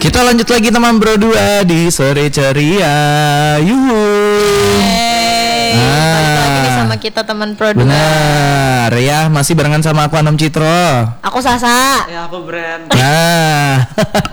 Kita lanjut lagi teman berdua di sore ceria. Yuhu. Balik lagi nih sama kita teman pro 2. Benar, ya masih barengan sama aku Anam Citro. Aku Sasa. Ya aku Brand. Nah.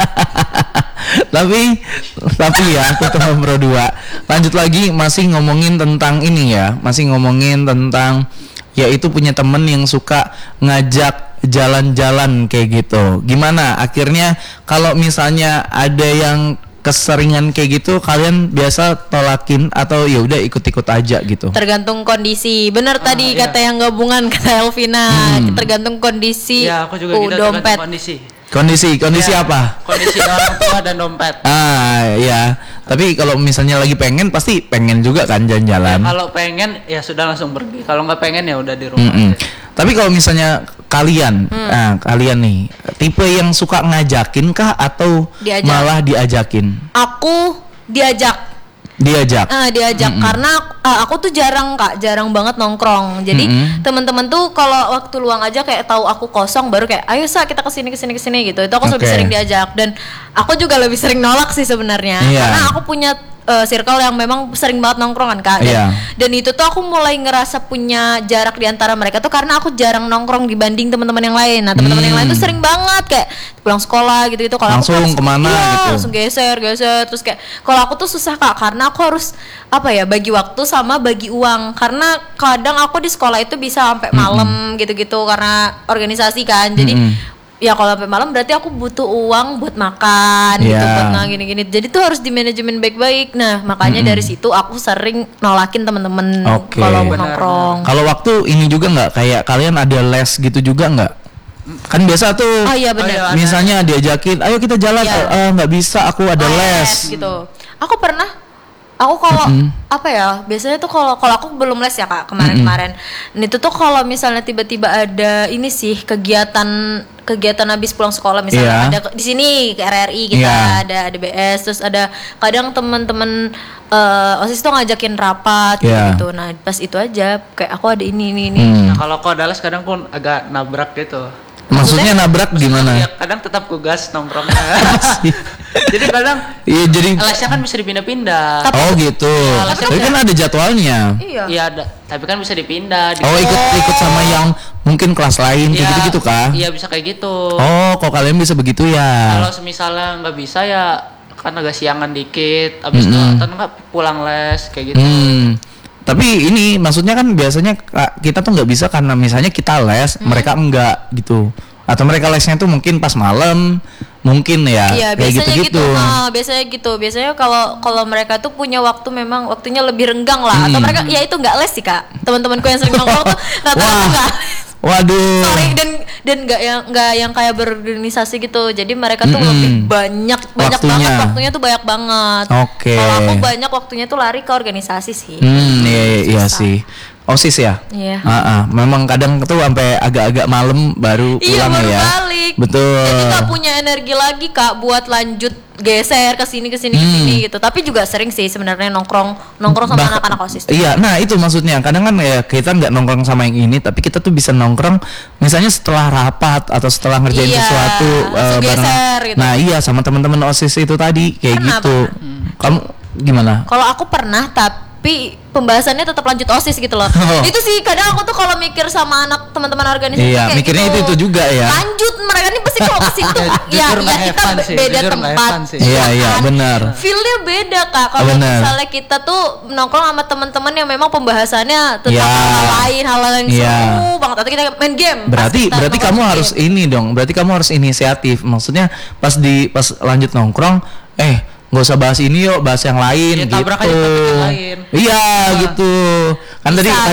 tapi ya aku teman pro 2. Lanjut lagi masih ngomongin tentang ini ya, masih ngomongin tentang yaitu punya temen yang suka ngajak jalan-jalan kayak gitu. Gimana akhirnya kalau misalnya ada yang keseringan kayak gitu, kalian biasa tolakin atau ya udah ikut-ikut aja gitu? Tergantung kondisi. Bener tadi kata yang gabungan kata Elvina. Tergantung kondisi. Ya aku juga gitu, dompet. tergantung kondisi. Kondisi Ya, apa? Kondisi orang tua dan dompet. Ya. Tapi kalau misalnya lagi pengen, pasti pengen juga kan jalan-jalan. Kalau pengen ya sudah langsung pergi. Kalau nggak pengen ya udah di rumah aja. Tapi kalau misalnya kalian, kalian nih tipe yang suka ngajakin kah atau Diajak. malah diajakin? Aku diajak. Diajak. Karena aku tuh jarang banget nongkrong. Jadi teman-teman tuh kalau waktu luang aja kayak tahu aku kosong baru kayak ayo Sa kita kesini gitu. Itu aku lebih sering diajak dan aku juga lebih sering nolak sih sebenarnya. Karena aku punya circle yang memang sering banget nongkrongan Kak. Dan itu tuh aku mulai ngerasa punya jarak di antara mereka tuh karena aku jarang nongkrong dibanding teman-teman yang lain. Nah, teman-teman yang lain tuh sering banget kayak pulang sekolah gitu-gitu. Kalau langsung aku kemana gitu. langsung geser terus kayak kalau aku tuh susah Kak karena aku harus bagi waktu sama bagi uang karena kadang aku di sekolah itu bisa sampai malam gitu-gitu karena organisasi kan. Jadi ya kalau sampai malam berarti aku butuh uang buat makan gitu, buat gini-gini. Jadi tuh harus di manajemen baik-baik. Nah, makanya dari situ aku sering nolakin teman-teman kalau nongkrong. Kalau waktu ini juga nggak kayak kalian ada les gitu juga nggak? Kan biasa tuh. Oh iya benar. Misalnya diajakin, ayo kita jalan, nggak bisa, aku ada les. Gitu. Aku pernah. Aku kalau biasanya tuh kalau aku belum les ya Kak kemarin. Nah, itu tuh kalau misalnya tiba-tiba ada ini sih kegiatan habis pulang sekolah misalnya ada di sini ke RRI kita ada ADBS terus ada kadang teman-teman OSIS tuh ngajakin rapat gitu. Nah, pas itu aja kayak aku ada ini. Nah, kalau aku ada les kadang pun agak nabrak gitu. Maksudnya nabrak gimana? Ya, kadang tetap kugas nongkrongnya. Jadi kadang lesnya kan bisa dipindah-pindah. Oh gitu. Tapi kan ada jadwalnya. Iya ada. Tapi kan bisa dipindah. Ikut sama yang mungkin kelas lain kayak gitu kah? Iya bisa kayak gitu. Oh, kok kalian bisa begitu ya? Kalau misalnya nggak bisa ya kan agak siangan dikit. Abis itu atau nggak pulang les kayak gitu. Tapi ini maksudnya kan biasanya kita tuh nggak bisa karena misalnya kita les, mereka enggak gitu. Atau mereka lesnya tuh mungkin pas malam, mungkin ya. Iya, kayak biasanya gitu. Biasanya gitu. Biasanya kalau mereka tuh punya waktu memang waktunya lebih renggang lah. Atau mereka ya itu nggak les sih Kak. Teman-temanku yang sering nongkrong tuh rata-rata nggak. Waduh. Sorry dan nggak yang kayak berorganisasi gitu. Jadi mereka tuh lebih banyak banget waktunya tuh banyak banget. Kalau aku banyak waktunya tuh lari ke organisasi sih. Iya sih. OSIS ya? Iya. Memang kadang tuh sampai agak-agak malam baru pulang ya. Balik. Betul. Jadi nggak punya energi lagi Kak buat lanjut geser ke sini gitu. Tapi juga sering sih sebenarnya nongkrong sama anak-anak OSIS. Iya, nah itu maksudnya. Kadang kan ya kita nggak nongkrong sama yang ini, tapi kita tuh bisa nongkrong misalnya setelah rapat atau setelah ngerjain sesuatu bareng. Gitu. Nah, iya sama teman-teman OSIS itu tadi kayak gitu. Kamu gimana? Kalau aku pernah tapi pembahasannya tetap lanjut OSIS gitu loh. Itu sih kadang aku tuh kalau mikir sama anak teman-teman organisasi kayak mikirnya gitu. Itu juga ya. Lanjut mereka ini pasti kalau ke situ ya kita beda tempat. Iya, benar. Feel-nya beda Kak. Kalau misalnya kita tuh nongkrong sama teman-teman yang memang pembahasannya tentang hal yang seru banget atau kita main game. Berarti kamu harus ini dong. Berarti kamu harus inisiatif. Maksudnya pas lanjut nongkrong nggak usah bahas ini yuk, bahas yang lain gitu. Tabrak aja topik yang lain. Iya gitu. Kan tadi